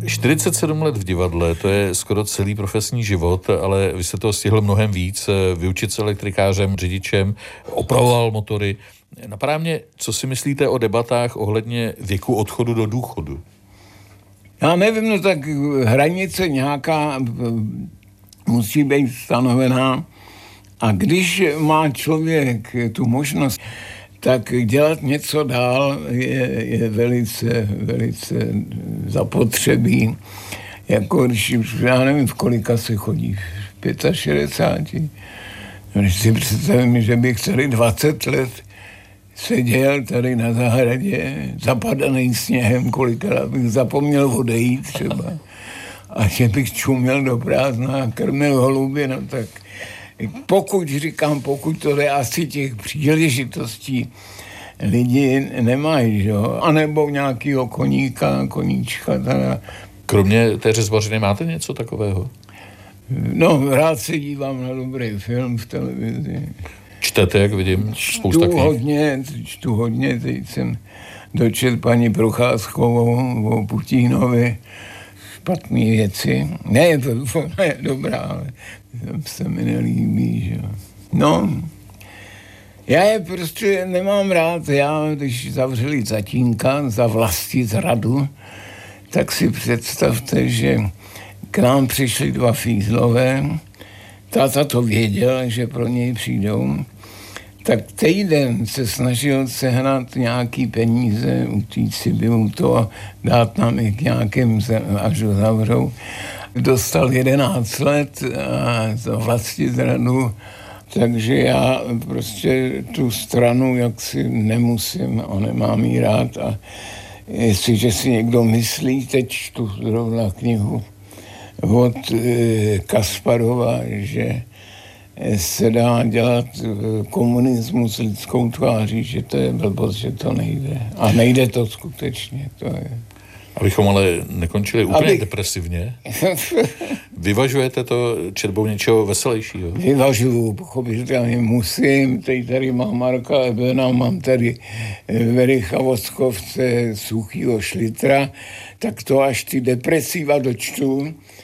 47 let v divadle, to je skoro celý profesní život, ale vy jste toho stihl mnohem víc, vyučit se elektrikářem, řidičem, opravoval motory. Napadá mě, co si myslíte o debatách ohledně věku odchodu do důchodu? Já nevím, no tak hranice nějaká musí být stanovená a když má člověk tu možnost, tak dělat něco dál je velice zapotřebí. Jako když, já nevím, v kolika se chodí, v 65. Když si představím, že bych celý 20 let seděl tady na zahradě, zapadaný sněhem, kolikrát bych zapomněl odejít třeba. A že bych čuměl do prázdna a krmil holuby, no tak pokud to jde, asi těch příležitostí lidi nemají, jo? A nebo nějakýho koníčka. Teda. Kromě té řezbařiny máte něco takového? No, rád se dívám na dobrý film v televizi. Čtete, jak vidím, spousta knih? Čtu hodně, teď jsem dočet paní Procházkovou o Putínovi, špatné věci. Ne, ona je dobrá, ale se mi nelíbí, že jo. No, já je prostě nemám rád. Já, když zavřeli Zatínka za vlastizradu, tak si představte, že k nám přišli 2 fízlové, táta to věděl, že pro něj přijdou, tak týden se snažil sehnat nějaký peníze, utít si byl to, dát nám i k nějakým, až ho zavřou. Dostal 11 let a za vlastizradu, takže já prostě tu stranu jaksi nemusím a nemám jí rád. A jestliže si někdo myslí, teď čtu zrovna knihu od Kasparova, že se dá dělat komunismus lidskou tváří, že to je blbost, že to nejde. A nejde to skutečně, to je. Abychom ale nekončili úplně depresivně. Vyvažujete to četbou něčeho veselějšího? Vyvažuju, pochopitelně musím. Teď tady mám Marka Ebena, mám tady Vericha Voskovce, Suchýho Šlitra, tak to až ty depresiva dočtu.